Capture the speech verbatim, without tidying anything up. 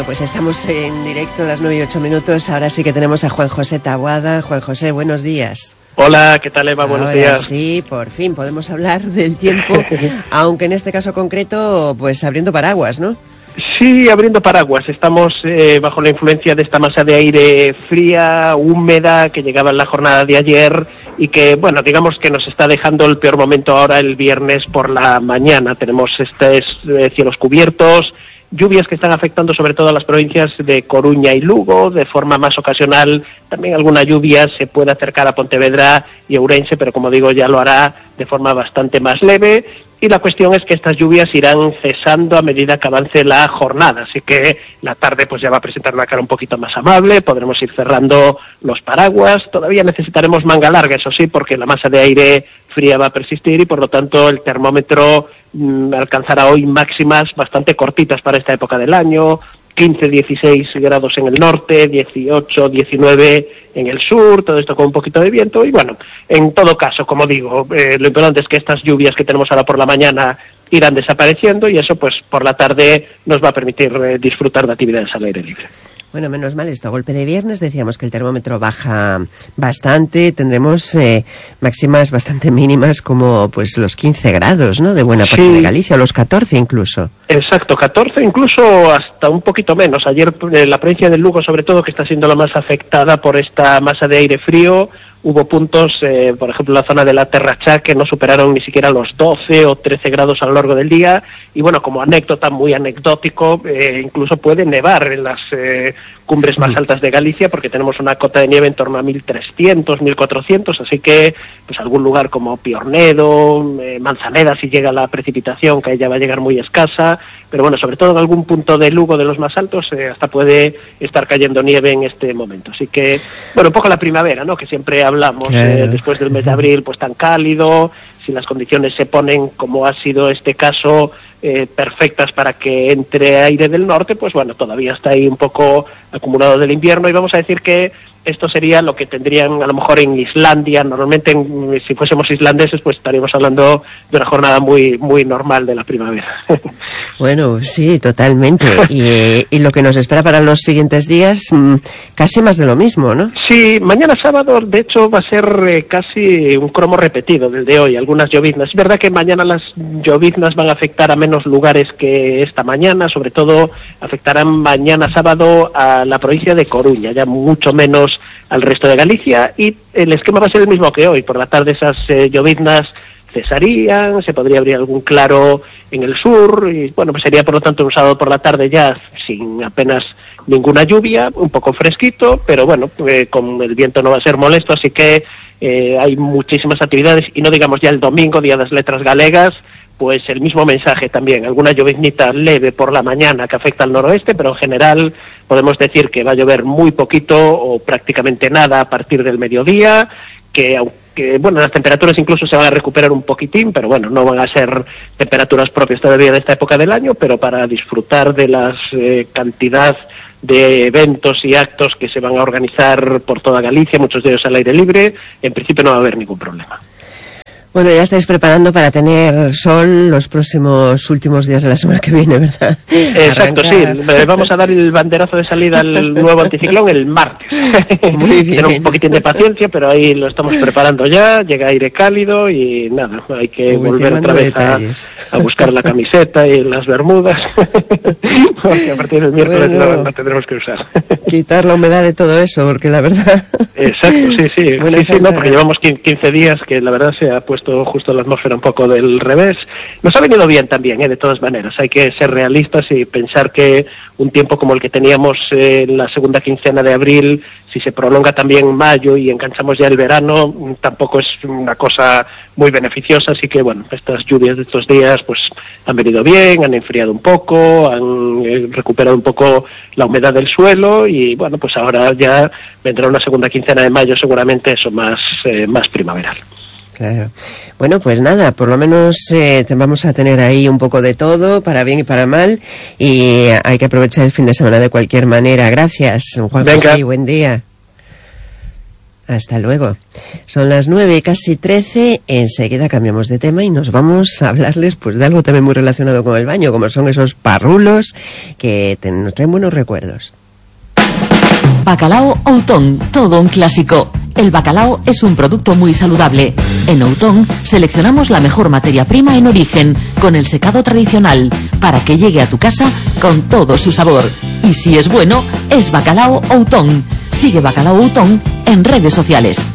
pues estamos en directo a las nueve y ocho minutos. Ahora sí que tenemos a Juan José Taboada. Juan José, buenos días. Hola, ¿qué tal, Eva? Buenos Ahora días. Sí, por fin podemos hablar del tiempo, aunque en este caso concreto, pues abriendo paraguas, ¿no? Sí, abriendo paraguas. Estamos eh, bajo la influencia de esta masa de aire fría, húmeda, que llegaba en la jornada de ayer y que, bueno, digamos que nos está dejando el peor momento ahora el viernes por la mañana. Tenemos estos eh, cielos cubiertos, lluvias que están afectando sobre todo a las provincias de Coruña y Lugo, de forma más ocasional. También alguna lluvia se puede acercar a Pontevedra y Ourense, pero como digo, ya lo hará de forma bastante más leve. Y la cuestión es que estas lluvias irán cesando a medida que avance la jornada, así que la tarde pues ya va a presentar una cara un poquito más amable, podremos ir cerrando los paraguas. Todavía necesitaremos manga larga, eso sí, porque la masa de aire fría va a persistir y por lo tanto el termómetro mmm, alcanzará hoy máximas bastante cortitas para esta época del año. quince, dieciséis grados en el norte, dieciocho, diecinueve en el sur, todo esto con un poquito de viento. Y bueno, en todo caso, como digo, eh, lo importante es que estas lluvias que tenemos ahora por la mañana irán desapareciendo y eso pues por la tarde nos va a permitir eh, disfrutar de actividades al aire libre. Bueno, menos mal esto, a golpe de viernes decíamos que el termómetro baja bastante, tendremos eh, máximas bastante mínimas como pues los quince grados, ¿no?, de buena parte sí. de Galicia, o los catorce incluso. Exacto, catorce, incluso hasta un poquito menos. Ayer eh, la provincia de Lugo, sobre todo, que está siendo la más afectada por esta masa de aire frío, hubo puntos, eh, por ejemplo, en la zona de la Terrachá, que no superaron ni siquiera los doce o trece grados a lo largo del día. Y bueno, como anécdota, muy anecdótico, eh, incluso puede nevar en las eh, cumbres más altas de Galicia, porque tenemos una cota de nieve en torno a mil trescientos, mil cuatrocientos, así que pues algún lugar como Piornedo, eh, Manzaneda, si llega la precipitación, que ya va a llegar muy escasa, pero bueno, sobre todo en algún punto de Lugo de los más altos, eh, hasta puede estar cayendo nieve en este momento. Así que, bueno, un poco la primavera, ¿no?, que siempre hablamos, eh, después del mes de abril, pues tan cálido, si las condiciones se ponen, como ha sido este caso, eh, perfectas para que entre aire del norte, pues bueno, todavía está ahí un poco acumulado del invierno y vamos a decir que esto sería lo que tendrían a lo mejor en Islandia. Normalmente, en, si fuésemos islandeses, pues estaríamos hablando de una jornada muy muy normal de la primavera. Bueno, sí, totalmente. Y, y lo que nos espera para los siguientes días, casi más de lo mismo, ¿no? Sí, mañana sábado, de hecho, va a ser eh, casi un cromo repetido del de hoy, algunas lloviznas. Es verdad que mañana las lloviznas van a afectar a menos lugares que esta mañana, sobre todo afectarán mañana sábado a la provincia de Coruña, ya mucho menos al resto de Galicia, y el esquema va a ser el mismo que hoy. Por la tarde esas eh, lloviznas cesarían, se podría abrir algún claro en el sur, y bueno, pues sería por lo tanto un sábado por la tarde ya sin apenas ninguna lluvia, un poco fresquito, pero bueno, eh, con el viento no va a ser molesto, así que eh, hay muchísimas actividades, y no digamos ya el domingo, Día de las Letras Galegas, pues el mismo mensaje también, alguna lloviznita leve por la mañana que afecta al noroeste, pero en general podemos decir que va a llover muy poquito o prácticamente nada a partir del mediodía, que aunque, bueno, las temperaturas incluso se van a recuperar un poquitín, pero bueno, no van a ser temperaturas propias todavía de esta época del año, pero para disfrutar de la eh, cantidad de eventos y actos que se van a organizar por toda Galicia, muchos de ellos al aire libre, en principio no va a haber ningún problema. Bueno, ya estáis preparando para tener sol los próximos últimos días de la semana que viene, ¿verdad? Exacto, Arrancar. Sí. Vamos a dar el banderazo de salida al nuevo anticiclón el martes. Muy bien. Tener un poquitín de paciencia, pero ahí lo estamos preparando ya. Llega aire cálido y nada, hay que Uy, volver otra vez a, a buscar la camiseta y las bermudas. Porque a partir del miércoles bueno, no, no tendremos que usar. Quitar la humedad de todo eso, porque la verdad... Exacto, sí, sí. Bueno, sí, sí, no, porque llevamos quince días que la verdad se ha puesto justo la atmósfera un poco del revés. Nos ha venido bien también, ¿eh? De todas maneras. Hay que ser realistas y pensar que un tiempo como el que teníamos eh, en la segunda quincena de abril, si se prolonga también mayo y enganchamos ya el verano, tampoco es una cosa muy beneficiosa. Así que, bueno, estas lluvias de estos días pues han venido bien, han enfriado un poco, han eh, recuperado un poco la humedad del suelo y, bueno, pues ahora ya vendrá una segunda quincena de mayo seguramente eso más, eh, más primaveral. Claro. Bueno, pues nada, por lo menos eh, te vamos a tener ahí un poco de todo, para bien y para mal, y hay que aprovechar el fin de semana de cualquier manera. Gracias, Juan José, y buen día. Hasta luego. Son las nueve, casi trece. Enseguida cambiamos de tema y nos vamos a hablarles pues de algo también muy relacionado con el baño, como son esos parrulos que te, nos traen buenos recuerdos. Bacalao Outón, todo un clásico. El bacalao es un producto muy saludable. En Outón seleccionamos la mejor materia prima en origen, con el secado tradicional, para que llegue a tu casa con todo su sabor. Y si es bueno, es Bacalao Outón. Sigue Bacalao Outón en redes sociales.